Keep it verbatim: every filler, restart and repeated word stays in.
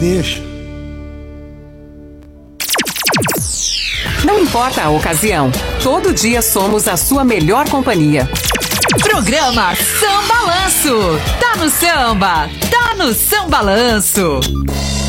deixa. Não importa a ocasião, todo dia somos a sua melhor companhia. Programa Sambalanço. Tá no samba, tá no Sambalanço.